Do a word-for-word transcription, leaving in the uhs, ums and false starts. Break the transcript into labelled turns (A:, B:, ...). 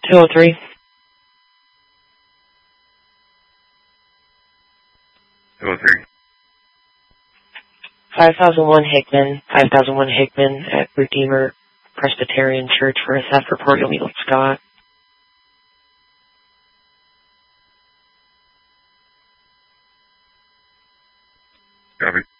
A: two oh three.
B: two oh three.
A: five thousand one Hickman, five thousand one Hickman at Redeemer Presbyterian Church for a theft report. You'll meet with Scott.
B: Copy.